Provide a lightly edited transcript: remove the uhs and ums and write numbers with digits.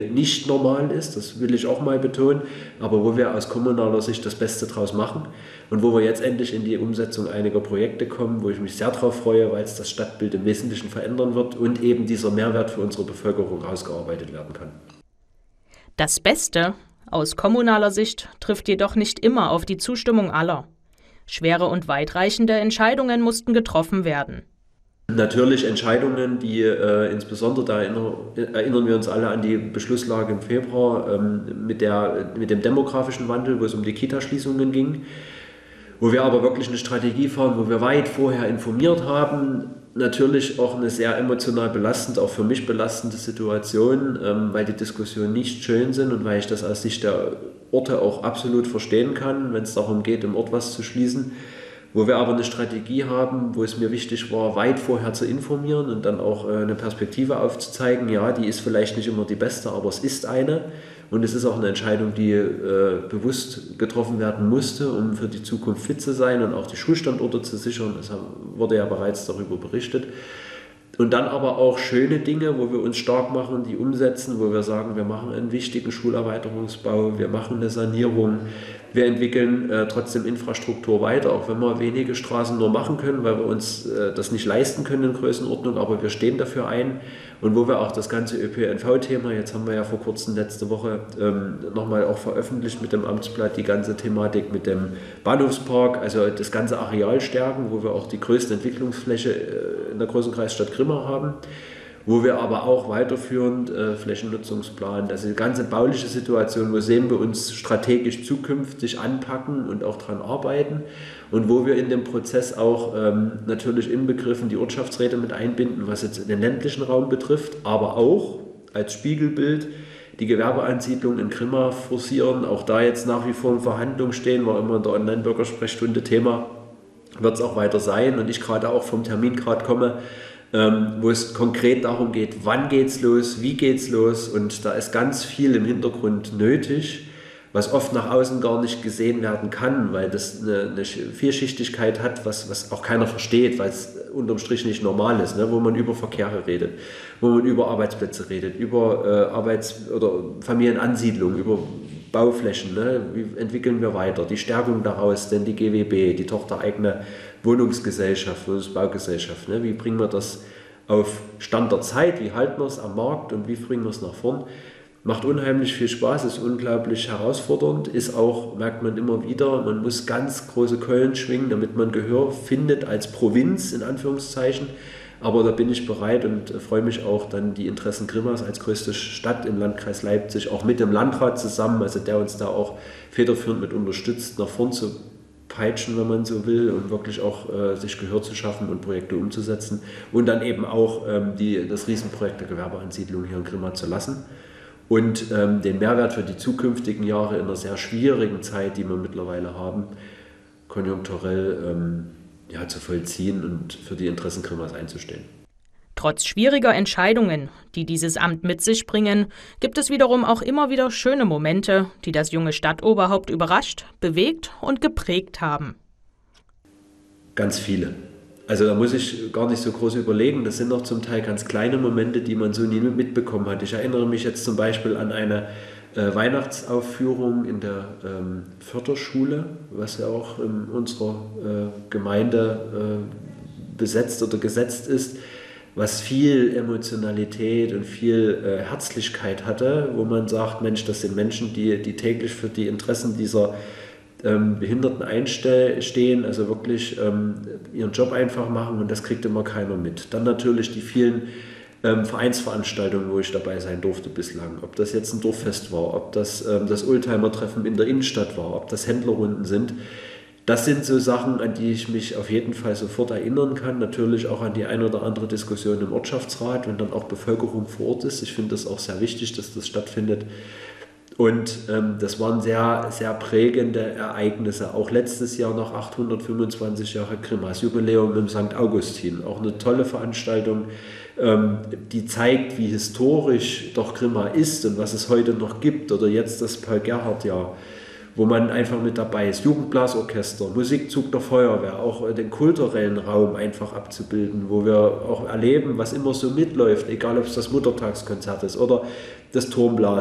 nicht normal ist, das will ich auch mal betonen, aber wo wir aus kommunaler Sicht das Beste draus machen und wo wir jetzt endlich in die Umsetzung einiger Projekte kommen, wo ich mich sehr darauf freue, weil es das Stadtbild im Wesentlichen verändern wird und eben dieser Mehrwert für unsere Bevölkerung ausgearbeitet werden kann. Das Beste aus kommunaler Sicht trifft jedoch nicht immer auf die Zustimmung aller. Schwere und weitreichende Entscheidungen mussten getroffen werden. Natürlich Entscheidungen, die insbesondere, da erinnern wir uns alle an die Beschlusslage im Februar mit dem demografischen Wandel, wo es um die Kita-Schließungen ging, wo wir aber wirklich eine Strategie fahren, wo wir weit vorher informiert haben. Natürlich auch eine sehr emotional belastende, auch für mich belastende Situation, weil die Diskussionen nicht schön sind und weil ich das aus Sicht der Orte auch absolut verstehen kann, wenn es darum geht, im Ort was zu schließen. Wo wir aber eine Strategie haben, wo es mir wichtig war, weit vorher zu informieren und dann auch eine Perspektive aufzuzeigen. Ja, die ist vielleicht nicht immer die beste, aber es ist eine. Und es ist auch eine Entscheidung, die bewusst getroffen werden musste, um für die Zukunft fit zu sein und auch die Schulstandorte zu sichern. Es wurde ja bereits darüber berichtet. Und dann aber auch schöne Dinge, wo wir uns stark machen, die umsetzen, wo wir sagen, wir machen einen wichtigen Schulerweiterungsbau, wir machen eine Sanierung, wir entwickeln trotzdem Infrastruktur weiter, auch wenn wir wenige Straßen nur machen können, weil wir uns das nicht leisten können in Größenordnung, aber wir stehen dafür ein. Und wo wir auch das ganze ÖPNV-Thema, jetzt haben wir ja vor kurzem letzte Woche nochmal auch veröffentlicht mit dem Amtsblatt die ganze Thematik mit dem Bahnhofspark, also das ganze Areal stärken, wo wir auch die größte Entwicklungsfläche in der großen Kreisstadt Grimma haben. Wo wir aber auch weiterführend Flächennutzungsplan, also die ganze bauliche Situation, wo sehen wir uns strategisch zukünftig anpacken und auch daran arbeiten und wo wir in dem Prozess auch natürlich inbegriffen die Ortschaftsräte mit einbinden, was jetzt den ländlichen Raum betrifft, aber auch als Spiegelbild die Gewerbeansiedlung in Grimma forcieren, auch da jetzt nach wie vor in Verhandlungen stehen, war immer in der Online-Bürgersprechstunde Thema, wird es auch weiter sein und ich gerade auch vom Termingrad komme, wo es konkret darum geht, wann geht's los, wie geht's los und da ist ganz viel im Hintergrund nötig, was oft nach außen gar nicht gesehen werden kann, weil das eine Vielschichtigkeit hat, was auch keiner versteht, weil es unterm Strich nicht normal ist, ne? Wo man über Verkehre redet, wo man über Arbeitsplätze redet, über oder Familienansiedlung, über Bauflächen, ne? Wie entwickeln wir weiter, die Stärkung daraus, denn die GWB, die tochtereigene Wohnungsgesellschaft, Wohnungsbaugesellschaft, ne? Wie bringen wir das auf Stand der Zeit, wie halten wir es am Markt und wie bringen wir es nach vorn? Macht unheimlich viel Spaß, ist unglaublich herausfordernd, ist auch, merkt man immer wieder, man muss ganz große Keulen schwingen, damit man Gehör findet als Provinz, in Anführungszeichen. Aber da bin ich bereit und freue mich auch, dann die Interessen Grimmas als größte Stadt im Landkreis Leipzig, auch mit dem Landrat zusammen, also der uns da auch federführend mit unterstützt, nach vorn zu peitschen, wenn man so will, und wirklich auch sich Gehör zu schaffen und Projekte umzusetzen und dann eben auch das Riesenprojekt der Gewerbeansiedlung hier in Grimma zu lassen. Und den Mehrwert für die zukünftigen Jahre in einer sehr schwierigen Zeit, die wir mittlerweile haben, konjunkturell zu vollziehen und für die Interessen Grimmas einzustehen. Trotz schwieriger Entscheidungen, die dieses Amt mit sich bringen, gibt es wiederum auch immer wieder schöne Momente, die das junge Stadtoberhaupt überrascht, bewegt und geprägt haben. Ganz viele. Also da muss ich gar nicht so groß überlegen. Das sind noch zum Teil ganz kleine Momente, die man so nie mitbekommen hat. Ich erinnere mich jetzt zum Beispiel an eine Weihnachtsaufführung in der Förderschule, was ja auch in unserer Gemeinde besetzt oder gesetzt ist, was viel Emotionalität und viel Herzlichkeit hatte, wo man sagt, Mensch, das sind Menschen, die täglich für die Interessen dieser Behinderten einstehen, also wirklich ihren Job einfach machen und das kriegt immer keiner mit. Dann natürlich die vielen Vereinsveranstaltungen, wo ich dabei sein durfte bislang. Ob das jetzt ein Dorffest war, ob das das Oldtimer-Treffen in der Innenstadt war, ob das Händlerrunden sind. Das sind so Sachen, an die ich mich auf jeden Fall sofort erinnern kann. Natürlich auch an die eine oder andere Diskussion im Ortschaftsrat, wenn dann auch Bevölkerung vor Ort ist. Ich finde das auch sehr wichtig, dass das stattfindet. Und das waren sehr, sehr prägende Ereignisse. Auch letztes Jahr noch 825 Jahre Grimmas Jubiläum im St. Augustin. Auch eine tolle Veranstaltung, die zeigt, wie historisch doch Grimma ist und was es heute noch gibt. Oder jetzt das Paul-Gerhardt-Jahr, wo man einfach mit dabei ist. Jugendblasorchester, Musikzug der Feuerwehr, auch den kulturellen Raum einfach abzubilden, wo wir auch erleben, was immer so mitläuft, egal ob es das Muttertagskonzert ist oder das Turmblasen.